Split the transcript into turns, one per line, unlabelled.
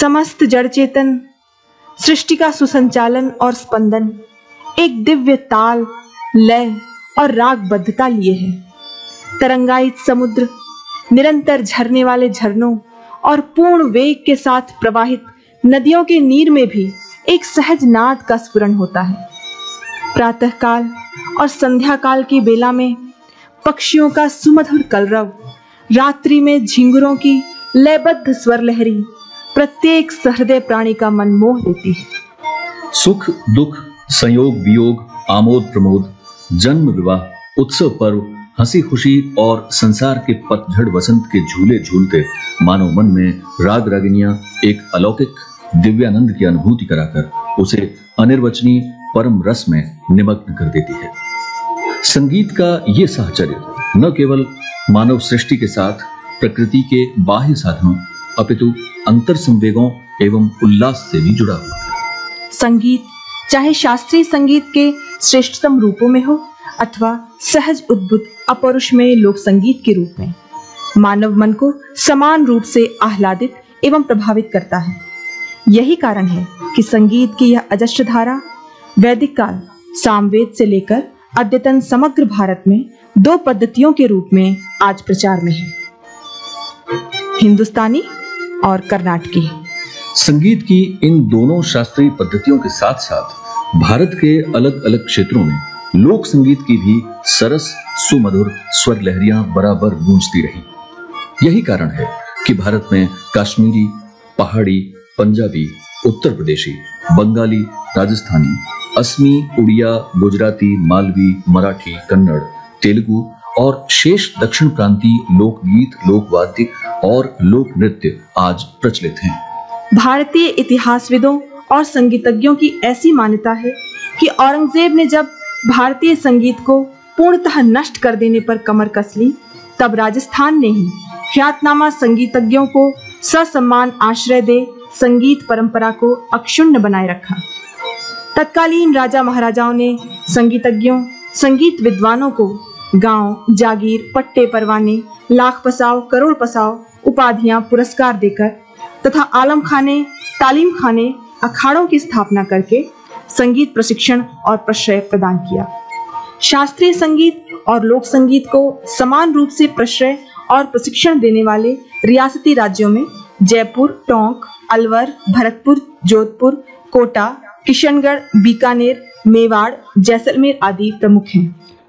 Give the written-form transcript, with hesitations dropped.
समस्त जड़ चेतन सृष्टि का सुसंचालन और स्पंदन एक दिव्य ताल, लय और रागबद्धता लिए है। तरंगायित समुद्र, निरंतर झरने वाले झरनों और पूर्ण वेग के साथ प्रवाहित नदियों के नीर में भी एक सहज नाद का स्फुरण होता है। प्रातःकाल और संध्या काल की बेला में पक्षियों का सुमधुर कलरव, रात्रि में झिंगुरों की लयबद्ध स्वर लहरी प्रत्येक सहृदय प्राणी का मन मोह लेती है।
सुख दुख, संयोग वियोग, आमोद प्रमोद, जन्म विवाह, उत्सव पर्व, हंसी खुशी और संसार के पतझड़ वसंत के झूले झूलते मानव मन में राग रागिनियां एक अलौकिक दिव्यानंद की अनुभूति कराकर उसे अनिर्वचनीय परम रस में निमग्न कर देती है। संगीत का ये साहचर्य न केवल मानव सृष्टि के साथ प्रकृति के बाह्य साधनों अपितु अंतर संवेगों एवं उल्लास से भी जुड़ा हुआ है।
संगीत चाहे शास्त्रीय संगीत के श्रेष्ठतम रूपों में हो अथवा सहज उद्भुत अपौरुषमेय लोक संगीत के रूप में, मानव मन को समान रूप से आह्लादित एवं प्रभावित करता है। यही कारण है कि संगीत की यह अजस्र धारा वैदिक काल सामवेद से लेकर अद्यतन समग्र भारत में दो पद्धतियों के रूप में आज प्रचार में है, हिंदुस्तानी और कर्नाटकी।
संगीत की इन दोनों शास्त्रीय पद्धतियों के साथ साथ भारत के अलग अलग क्षेत्रों में लोक संगीत की भी सरस सुमधुर स्वर लहरियां बराबर गूंजती रही। यही कारण है कि भारत में कश्मीरी, पहाड़ी, पंजाबी, उत्तर प्रदेशी, बंगाली, राजस्थानी, असमी, उड़िया, गुजराती, मालवी, मराठी, कन्नड़, तेलुगु और शेष दक्षिण प्रांतीय लोकगीत, लोकवाद्य और लोक नृत्य आज प्रचलित हैं।
भारतीय इतिहासविदों और संगीतज्ञों की ऐसी मान्यता है कि औरंगजेब ने जब भारतीय संगीत को पूर्णतः नष्ट कर देने पर कमर कस ली, तब राजस्थान ने ही ख्यातनामा संगीतज्ञों को ससम्मान आश्रय दे संगीत परंपरा को अक्षुण्ण बनाए रखा। तत्कालीन राजा महाराजाओं ने संगीतज्ञों, संगीत विद्वानों को गांव, जागीर, पट्टे परवाने, लाख पसाव, करोड़ पसाव उपाधियां, पुरस्कार देकर तथा आलम खाने, तालीम खाने, अखाड़ों की स्थापना करके संगीत प्रशिक्षण और प्रश्रय प्रदान किया। शास्त्रीय संगीत और लोक संगीत को समान रूप से प्रश्रय और प्रशिक्षण देने वाले रियासती राज्यों में जयपुर, टोंक, अलवर, भरतपुर, जोधपुर, कोटा, किशनगढ़, बीकानेर, मेवाड़, जैसलमेर आदि प्रमुख हैं।